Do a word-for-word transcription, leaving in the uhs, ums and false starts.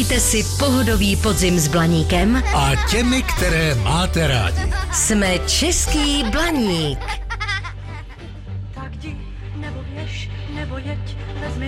Užijte si pohodový podzim s Blaníkem a těmi, které máte rádi. Jsme Český Blaník. Tak jdi, nebo běž, nebo jeď, vezmi